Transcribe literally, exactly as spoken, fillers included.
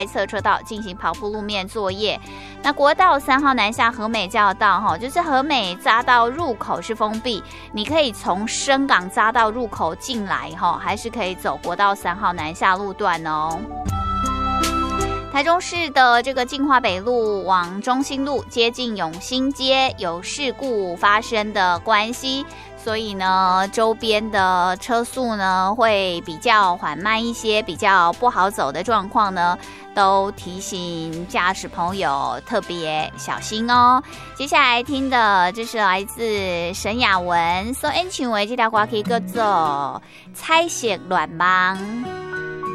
侧车道进行跑铺路面作业。那国道三号南下和美交流道哈，就是和美匝道入口是封闭，你可以从深港匝道入口进来哈，还是可以走国道三号南下路段哦。台中市的这个进化北路往中心路接近永兴街有事故发生的关系，所以呢周边的车速呢会比较缓慢一些，比较不好走的状况呢都提醒驾驶朋友特别小心哦。接下来听的这是来自沈雅文所演唱的这条歌曲叫做《彩色恋梦》。